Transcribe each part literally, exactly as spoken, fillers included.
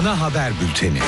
ana haber bülteni.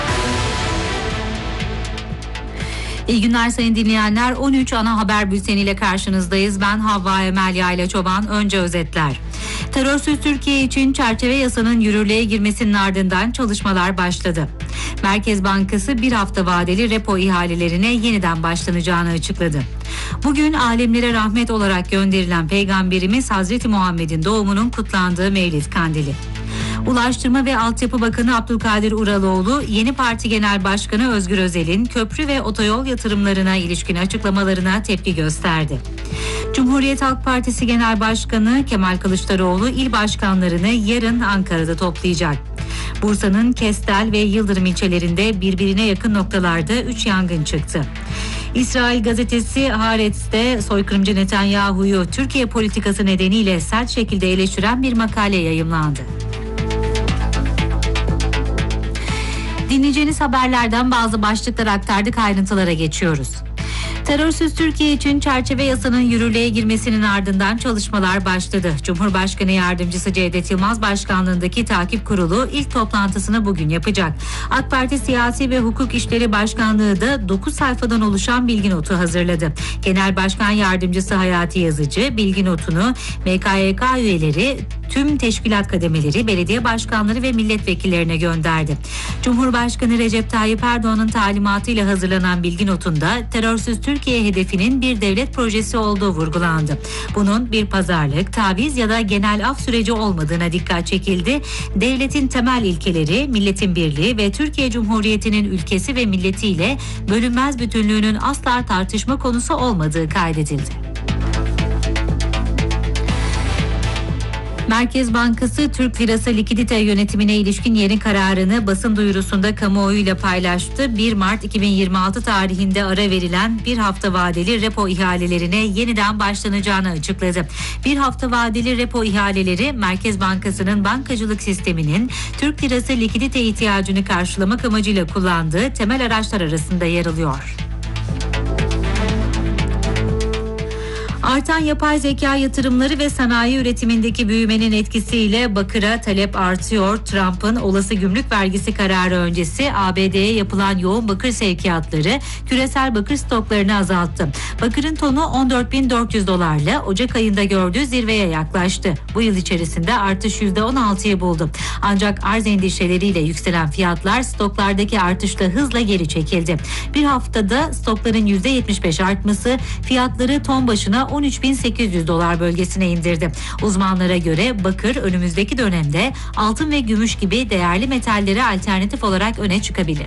İyi günler sayın dinleyenler. on üç ana haber bülteniyle karşınızdayız. Ben Havva Emel Yayla Çoban. Önce özetler. Terörsüz Türkiye için çerçeve yasanın yürürlüğe girmesinin ardından çalışmalar başladı. Merkez Bankası bir hafta vadeli repo ihalelerine yeniden başlanacağını açıkladı. Bugün alemlere rahmet olarak gönderilen Peygamberimiz Hazreti Muhammed'in doğumunun kutlandığı Mevlid Kandili. Ulaştırma ve Altyapı Bakanı Abdülkadir Uraloğlu, yeni parti genel başkanı Özgür Özel'in köprü ve otoyol yatırımlarına ilişkin açıklamalarına tepki gösterdi. Cumhuriyet Halk Partisi Genel Başkanı Kemal Kılıçdaroğlu il başkanlarını yarın Ankara'da toplayacak. Bursa'nın Kestel ve Yıldırım ilçelerinde birbirine yakın noktalarda üç yangın çıktı. İsrail gazetesi Haaretz'te soykırımcı Netanyahu'yu Türkiye politikası nedeniyle sert şekilde eleştiren bir makale yayımlandı. Dinleyeceğiniz haberlerden bazı başlıklar aktardık, ayrıntılara geçiyoruz. Terörsüz Türkiye için çerçeve yasanın yürürlüğe girmesinin ardından çalışmalar başladı. Cumhurbaşkanı Yardımcısı Cevdet Yılmaz başkanlığındaki takip kurulu ilk toplantısını bugün yapacak. AK Parti Siyasi ve Hukuk İşleri Başkanlığı da dokuz sayfadan oluşan bilgi notu hazırladı. Genel Başkan Yardımcısı Hayati Yazıcı bilgi notunu M K Y K üyeleri, tüm teşkilat kademeleri, belediye başkanları ve milletvekillerine gönderdi. Cumhurbaşkanı Recep Tayyip Erdoğan'ın talimatıyla hazırlanan bilgi notunda terörsüz Türkiye hedefinin bir devlet projesi olduğu vurgulandı. Bunun bir pazarlık, taviz ya da genel af süreci olmadığına dikkat çekildi. Devletin temel ilkeleri, milletin birliği ve Türkiye Cumhuriyeti'nin ülkesi ve milletiyle bölünmez bütünlüğünün asla tartışma konusu olmadığı kaydedildi. Merkez Bankası Türk Lirası likidite yönetimine ilişkin yeni kararını basın duyurusunda kamuoyuyla paylaştı. bir Mart iki bin yirmi altı tarihinde ara verilen bir hafta vadeli repo ihalelerine yeniden başlanacağını açıkladı. Bir hafta vadeli repo ihaleleri Merkez Bankası'nın bankacılık sisteminin Türk Lirası likidite ihtiyacını karşılamak amacıyla kullandığı temel araçlar arasında yer alıyor. Artan yapay zeka yatırımları ve sanayi üretimindeki büyümenin etkisiyle bakıra talep artıyor. Trump'ın olası gümrük vergisi kararı öncesi A B D'ye yapılan yoğun bakır sevkiyatları küresel bakır stoklarını azalttı. Bakırın tonu on dört bin dört yüz dolarla Ocak ayında gördüğü zirveye yaklaştı. Bu yıl içerisinde artış yüzde on altıyı buldu. Ancak arz endişeleriyle yükselen fiyatlar stoklardaki artışla hızla geri çekildi. Bir haftada stokların yüzde yetmiş beş artması fiyatları ton başına on üç bin sekiz yüz dolar bölgesine indirdi. Uzmanlara göre bakır önümüzdeki dönemde altın ve gümüş gibi değerli metallere alternatif olarak öne çıkabilir.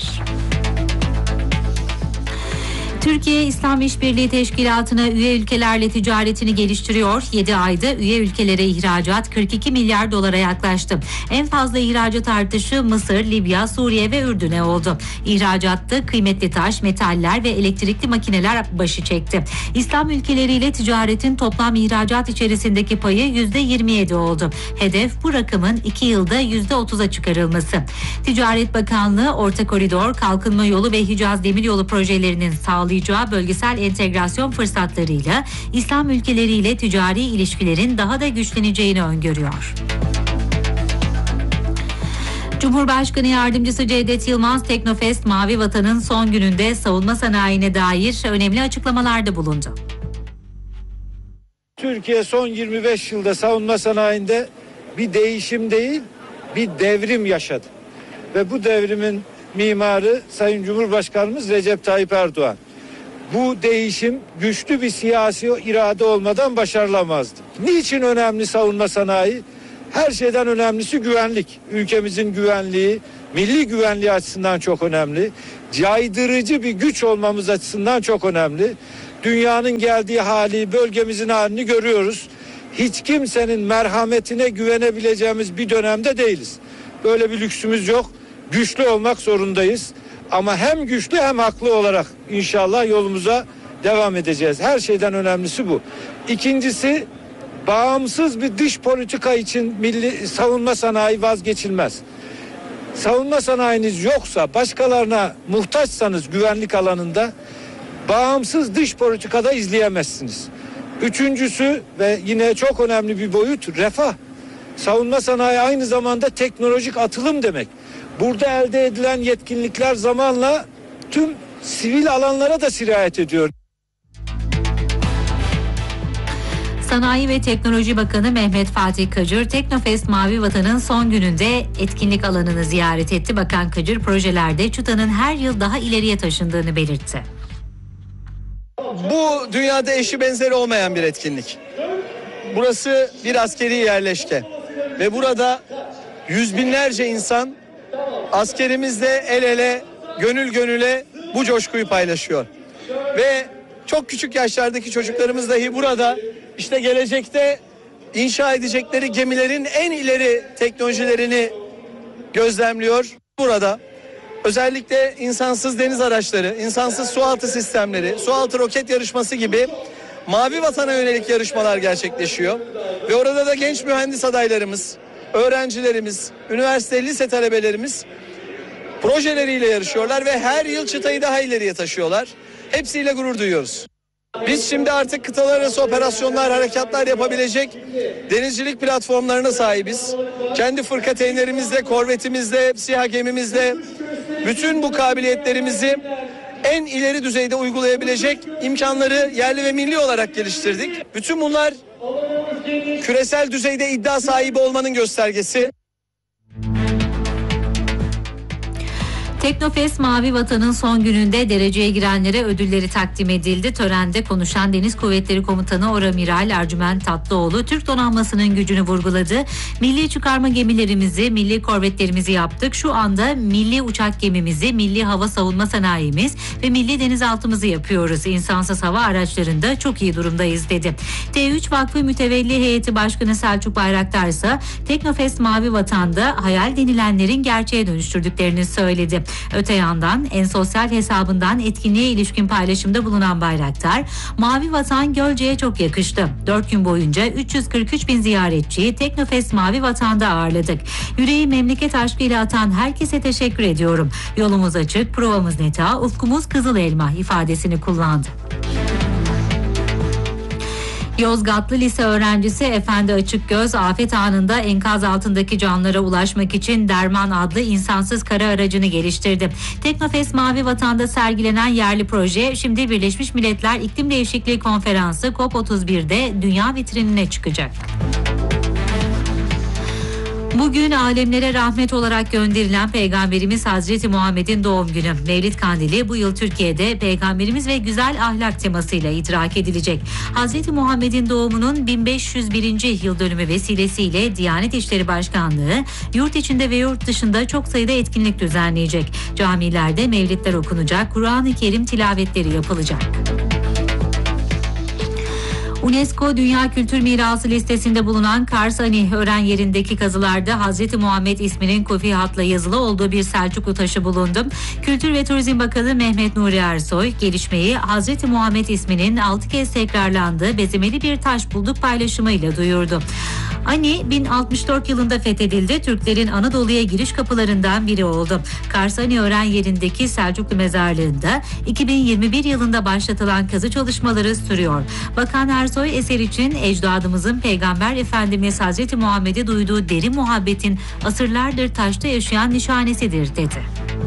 Türkiye İslam İşbirliği Teşkilatı'na üye ülkelerle ticaretini geliştiriyor. yedi ayda üye ülkelere ihracat kırk iki milyar dolara yaklaştı. En fazla ihracat artışı Mısır, Libya, Suriye ve Ürdün'e oldu. İhracatta kıymetli taş, metaller ve elektrikli makineler başı çekti. İslam ülkeleriyle ticaretin toplam ihracat içerisindeki payı yüzde yirmi yedi oldu. Hedef bu rakamın iki yılda yüzde otuza çıkarılması. Ticaret Bakanlığı Orta Koridor, Kalkınma Yolu ve Hicaz Demiryolu projelerinin sağlayacağı bölgesel entegrasyon fırsatlarıyla İslam ülkeleriyle ticari ilişkilerin daha da güçleneceğini öngörüyor. Cumhurbaşkanı Yardımcısı Cevdet Yılmaz, Teknofest Mavi Vatan'ın son gününde savunma sanayine dair önemli açıklamalarda bulundu. Türkiye son yirmi beş yılda savunma sanayinde bir değişim değil, bir devrim yaşadı. Ve bu devrimin mimarı Sayın Cumhurbaşkanımız Recep Tayyip Erdoğan. Bu değişim güçlü bir siyasi irade olmadan başarılamazdı. Niçin önemli savunma sanayi? Her şeyden önemlisi güvenlik. Ülkemizin güvenliği, milli güvenliği açısından çok önemli. Caydırıcı bir güç olmamız açısından çok önemli. Dünyanın geldiği hali, bölgemizin halini görüyoruz. Hiç kimsenin merhametine güvenebileceğimiz bir dönemde değiliz. Böyle bir lüksümüz yok. Güçlü olmak zorundayız. Ama hem güçlü hem haklı olarak inşallah yolumuza devam edeceğiz. Her şeyden önemlisi bu. İkincisi, bağımsız bir dış politika için milli savunma sanayi vazgeçilmez. Savunma sanayiniz yoksa, başkalarına muhtaçsanız güvenlik alanında bağımsız dış politikada izleyemezsiniz. Üçüncüsü ve yine çok önemli bir boyut refah. Savunma sanayi aynı zamanda teknolojik atılım demek. Burada elde edilen yetkinlikler zamanla tüm sivil alanlara da sirayet ediyor. Sanayi ve Teknoloji Bakanı Mehmet Fatih Kacır, Teknofest Mavi Vatan'ın son gününde etkinlik alanını ziyaret etti. Bakan Kacır, projelerde çıtanın her yıl daha ileriye taşındığını belirtti. Bu dünyada eşi benzeri olmayan bir etkinlik. Burası bir askeri yerleşke ve burada yüz binlerce insan askerimizle el ele, gönül gönüle bu coşkuyu paylaşıyor. Ve çok küçük yaşlardaki çocuklarımız dahi burada işte gelecekte inşa edecekleri gemilerin en ileri teknolojilerini gözlemliyor. Burada özellikle insansız deniz araçları, insansız sualtı sistemleri, sualtı roket yarışması gibi Mavi Vatan'a yönelik yarışmalar gerçekleşiyor. Ve orada da genç mühendis adaylarımız, öğrencilerimiz, üniversite, lise talebelerimiz projeleriyle yarışıyorlar ve her yıl çıtayı daha ileriye taşıyorlar. Hepsiyle gurur duyuyoruz. Biz şimdi artık kıtalar arası operasyonlar, harekatlar yapabilecek denizcilik platformlarına sahibiz. Kendi fırkateynlerimizle, korvetimizle, siyah gemimizle bütün bu kabiliyetlerimizi en ileri düzeyde uygulayabilecek imkanları yerli ve milli olarak geliştirdik. Bütün bunlar küresel düzeyde iddia sahibi olmanın göstergesi. Teknofest Mavi Vatan'ın son gününde dereceye girenlere ödülleri takdim edildi. Törende konuşan Deniz Kuvvetleri Komutanı Oramiral Ercüment Tatlıoğlu, Türk donanmasının gücünü vurguladı. Milli çıkarma gemilerimizi, milli korvetlerimizi yaptık. Şu anda milli uçak gemimizi, milli hava savunma sanayimiz ve milli denizaltımızı yapıyoruz. İnsansız hava araçlarında çok iyi durumdayız dedi. T üç Vakfı Mütevelli Heyeti Başkanı Selçuk Bayraktar ise Teknofest Mavi Vatan'da hayal denilenlerin gerçeğe dönüştürdüklerini söyledi. Öte yandan en sosyal hesabından etkinliğe ilişkin paylaşımda bulunan Bayraktar, Mavi Vatan Gölce'ye çok yakıştı. dört gün boyunca üç yüz kırk üç bin ziyaretçiyi Teknofest Mavi Vatan'da ağırladık. Yüreği memleket aşkıyla atan herkese teşekkür ediyorum. Yolumuz açık, provamız neta, ufkumuz kızıl elma ifadesini kullandı. Yozgatlı lise öğrencisi Efendi Açıkgöz, afet anında enkaz altındaki canlara ulaşmak için Derman adlı insansız kara aracını geliştirdi. Teknofest Mavi Vatan'da sergilenen yerli proje şimdi Birleşmiş Milletler İklim Değişikliği Konferansı COP otuz bir'de dünya vitrinine çıkacak. Bugün alemlere rahmet olarak gönderilen Peygamberimiz Hazreti Muhammed'in doğum günü. Mevlid Kandili bu yıl Türkiye'de Peygamberimiz ve güzel ahlak temasıyla idrak edilecek. Hazreti Muhammed'in doğumunun bin beş yüz birinci yıl dönümü vesilesiyle Diyanet İşleri Başkanlığı yurt içinde ve yurt dışında çok sayıda etkinlik düzenleyecek. Camilerde mevlidler okunacak, Kur'an-ı Kerim tilavetleri yapılacak. UNESCO Dünya Kültür Mirası listesinde bulunan Kars Ani Ören yerindeki kazılarda Hazreti Muhammed isminin kufi hatla yazılı olduğu bir Selçuklu taşı bulundu. Kültür ve Turizm Bakanı Mehmet Nuri Ersoy gelişmeyi Hazreti Muhammed isminin altı kez tekrarlandığı bezemeli bir taş bulduk paylaşımıyla duyurdu. Ani bin altmış dört yılında fethedildi. Türklerin Anadolu'ya giriş kapılarından biri oldu. Kars Ani Ören yerindeki Selçuklu mezarlığında iki bin yirmi bir yılında başlatılan kazı çalışmaları sürüyor. Bakan Ersoy eser için ecdadımızın Peygamber Efendimiz Hazreti Muhammed'e duyduğu derin muhabbetin asırlardır taşta yaşayan nişanesidir dedi.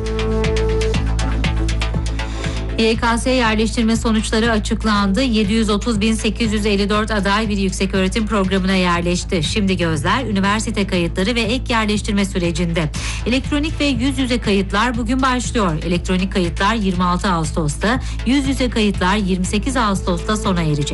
Y K S yerleştirme sonuçları açıklandı. yedi yüz otuz bin sekiz yüz elli dört aday bir yükseköğretim programına yerleşti. Şimdi gözler üniversite kayıtları ve ek yerleştirme sürecinde. Elektronik ve yüz yüze kayıtlar bugün başlıyor. Elektronik kayıtlar yirmi altı Ağustos'ta, yüz yüze kayıtlar yirmi sekiz Ağustos'ta sona erecek.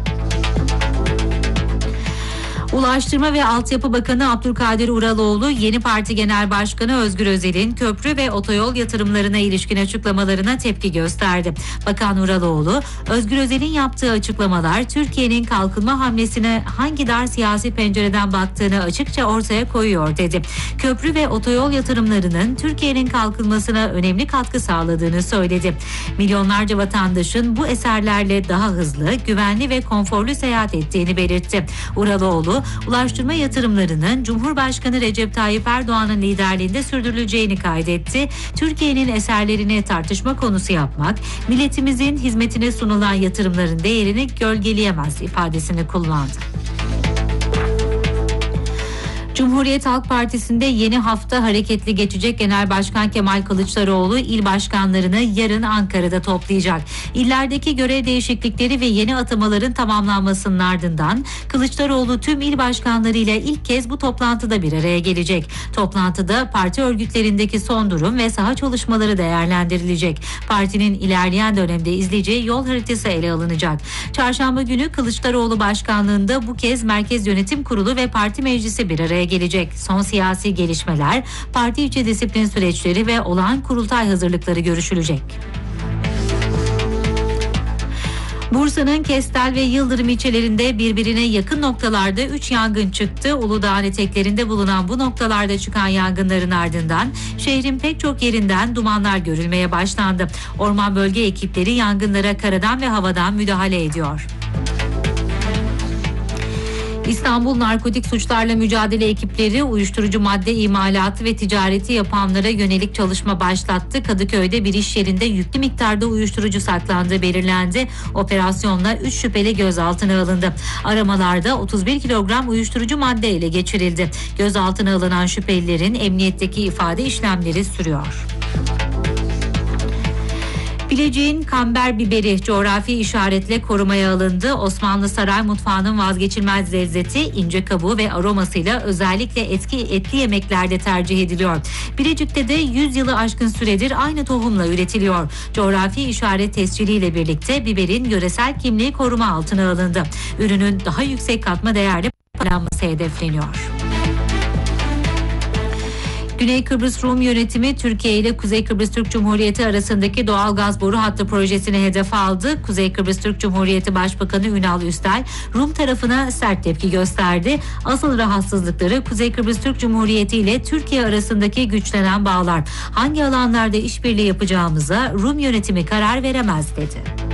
Ulaştırma ve Altyapı Bakanı Abdülkadir Uraloğlu, yeni parti genel başkanı Özgür Özel'in köprü ve otoyol yatırımlarına ilişkin açıklamalarına tepki gösterdi. Bakan Uraloğlu, Özgür Özel'in yaptığı açıklamalar Türkiye'nin kalkınma hamlesine hangi dar siyasi pencereden baktığını açıkça ortaya koyuyor dedi. Köprü ve otoyol yatırımlarının Türkiye'nin kalkınmasına önemli katkı sağladığını söyledi. Milyonlarca vatandaşın bu eserlerle daha hızlı, güvenli ve konforlu seyahat ettiğini belirtti. Uraloğlu, ulaştırma yatırımlarının Cumhurbaşkanı Recep Tayyip Erdoğan'ın liderliğinde sürdürüleceğini kaydetti. Türkiye'nin eserlerini tartışma konusu yapmak, milletimizin hizmetine sunulan yatırımların değerini gölgeleyemez ifadesini kullandı. Cumhuriyet Halk Partisi'nde yeni hafta hareketli geçecek. Genel Başkan Kemal Kılıçdaroğlu il başkanlarını yarın Ankara'da toplayacak. İllerdeki görev değişiklikleri ve yeni atamaların tamamlanmasının ardından Kılıçdaroğlu tüm il başkanlarıyla ilk kez bu toplantıda bir araya gelecek. Toplantıda parti örgütlerindeki son durum ve saha çalışmaları değerlendirilecek. Partinin ilerleyen dönemde izleyeceği yol haritası ele alınacak. Çarşamba günü Kılıçdaroğlu başkanlığında bu kez Merkez Yönetim Kurulu ve Parti Meclisi bir araya gelecek. Son siyasi gelişmeler, parti içi disiplin süreçleri ve olağan kurultay hazırlıkları görüşülecek. Bursa'nın Kestel ve Yıldırım ilçelerinde birbirine yakın noktalarda üç yangın çıktı. Uludağ'ın eteklerinde bulunan bu noktalarda çıkan yangınların ardından şehrin pek çok yerinden dumanlar görülmeye başlandı. Orman bölge ekipleri yangınlara karadan ve havadan müdahale ediyor. İstanbul Narkotik Suçlarla Mücadele ekipleri uyuşturucu madde imalatı ve ticareti yapanlara yönelik çalışma başlattı. Kadıköy'de bir iş yerinde yüklü miktarda uyuşturucu saklandığı belirlendi. Operasyonla üç şüpheli gözaltına alındı. Aramalarda otuz bir kilogram uyuşturucu madde ele geçirildi. Gözaltına alınan şüphelilerin emniyetteki ifade işlemleri sürüyor. Bilecik'in kamber biberi coğrafi işaretle korumaya alındı. Osmanlı saray mutfağının vazgeçilmez lezzeti, ince kabuğu ve aromasıyla özellikle etki etli yemeklerde tercih ediliyor. Bilecik'te de yüz yılı aşkın süredir aynı tohumla üretiliyor. Coğrafi işaret tesciliyle birlikte biberin yöresel kimliği koruma altına alındı. Ürünün daha yüksek katma değerli pazarlanması hedefleniyor. Güney Kıbrıs Rum yönetimi Türkiye ile Kuzey Kıbrıs Türk Cumhuriyeti arasındaki doğal gaz boru hattı projesini hedef aldı. Kuzey Kıbrıs Türk Cumhuriyeti Başbakanı Ünal Üstel, Rum tarafına sert tepki gösterdi. Asıl rahatsızlıkları Kuzey Kıbrıs Türk Cumhuriyeti ile Türkiye arasındaki güçlenen bağlar. Hangi alanlarda işbirliği yapacağımıza Rum yönetimi karar veremez dedi.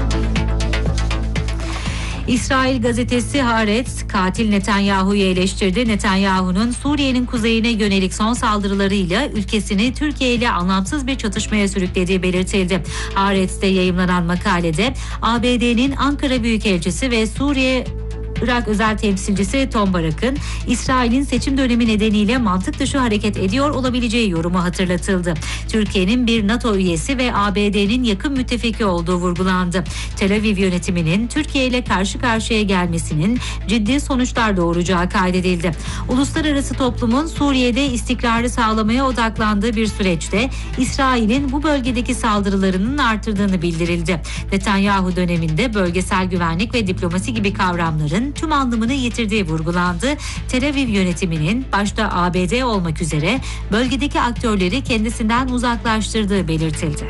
İsrail gazetesi Haaretz katil Netanyahu'yu eleştirdi. Netanyahu'nun Suriye'nin kuzeyine yönelik son saldırılarıyla ülkesini Türkiye ile anlamsız bir çatışmaya sürüklediği belirtildi. Haaretz'te yayımlanan makalede A B D'nin Ankara Büyükelçisi ve Suriye Irak özel temsilcisi Tom Barak'ın İsrail'in seçim dönemi nedeniyle mantık dışı hareket ediyor olabileceği yorumu hatırlatıldı. Türkiye'nin bir NATO üyesi ve A B D'nin yakın müttefiki olduğu vurgulandı. Tel Aviv yönetiminin Türkiye ile karşı karşıya gelmesinin ciddi sonuçlar doğuracağı kaydedildi. Uluslararası toplumun Suriye'de istikrarı sağlamaya odaklandığı bir süreçte İsrail'in bu bölgedeki saldırılarının artırdığını bildirildi. Netanyahu döneminde bölgesel güvenlik ve diplomasi gibi kavramların tüm anlamını yitirdiği vurgulandı. Tel Aviv yönetiminin başta A B D olmak üzere bölgedeki aktörleri kendisinden uzaklaştırdığı belirtildi.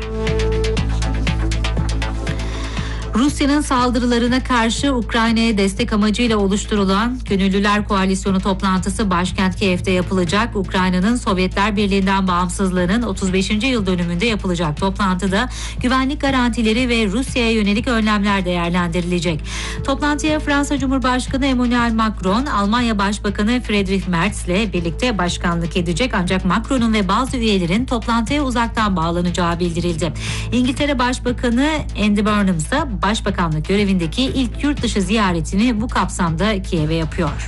Rusya'nın saldırılarına karşı Ukrayna'ya destek amacıyla oluşturulan Gönüllüler Koalisyonu toplantısı başkent Kiev'te yapılacak. Ukrayna'nın Sovyetler Birliği'nden bağımsızlığının otuz beşinci yıl dönümünde yapılacak toplantıda güvenlik garantileri ve Rusya'ya yönelik önlemler değerlendirilecek. Toplantıya Fransa Cumhurbaşkanı Emmanuel Macron, Almanya Başbakanı Friedrich Merz ile birlikte başkanlık edecek, ancak Macron'un ve bazı üyelerin toplantıya uzaktan bağlanacağı bildirildi. İngiltere Başbakanı Andy Burnham ise Başbakanlık görevindeki ilk yurt dışı ziyaretini bu kapsamda Kiev'e yapıyor.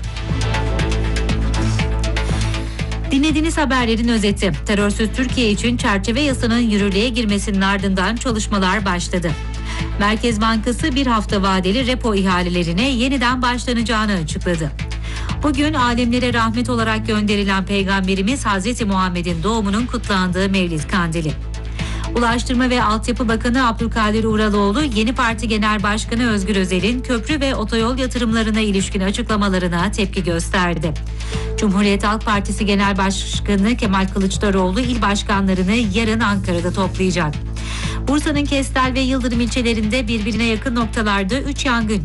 Dinlediğiniz haberlerin özeti. Terörsüz Türkiye için çerçeve yasanın yürürlüğe girmesinin ardından çalışmalar başladı. Merkez Bankası bir hafta vadeli repo ihalelerine yeniden başlanacağını açıkladı. Bugün alemlere rahmet olarak gönderilen Peygamberimiz Hazreti Muhammed'in doğumunun kutlandığı Mevlid Kandili. Ulaştırma ve Altyapı Bakanı Abdülkadir Uraloğlu, yeni parti genel başkanı Özgür Özel'in köprü ve otoyol yatırımlarına ilişkin açıklamalarına tepki gösterdi. Cumhuriyet Halk Partisi Genel Başkanı Kemal Kılıçdaroğlu il başkanlarını yarın Ankara'da toplayacak. Bursa'nın Kestel ve Yıldırım ilçelerinde birbirine yakın noktalarda üç yangın